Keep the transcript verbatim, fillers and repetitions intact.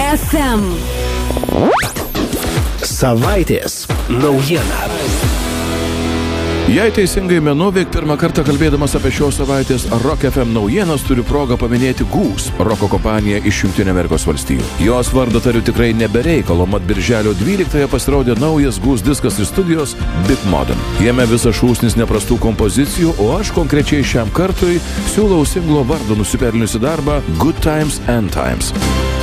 F M. Savaitės naujiena. Jei teisingai menu, veik pirmą kartą kalbėdamas apie šios savaitės Rock F M naujienas, turiu progą paminėti Goose, roko kompaniją iš Jungtinių Amerikos valstijų. Jos vardą tariu tikrai nebereikalo, mat birželio dvyliktąją pasirodė naujas Goose diskas iš studijos Big Modern. Jame visas šūsnis neprastų kompozicijų, o aš konkrečiai šiam kartui siūlau singlo vardo nusipelniusi darbą Good Times and Times.